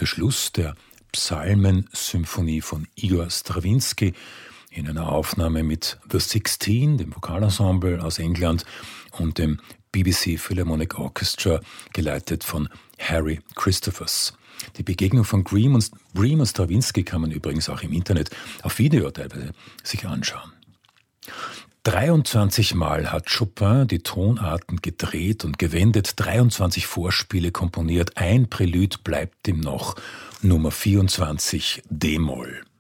zweite Schluss der Psalmen-Symphonie von Igor Strawinski in einer Aufnahme mit The Sixteen, dem Vokalensemble aus England, und dem BBC Philharmonic Orchestra, geleitet von Harry Christophers. Die Begegnung von Bream und Strawinski kann man übrigens auch im Internet auf Video teilweise sich anschauen. 23 Mal hat Chopin die Tonarten gedreht und gewendet, 23 Vorspiele komponiert, ein Prälude bleibt ihm noch, Nummer 24 d-Moll.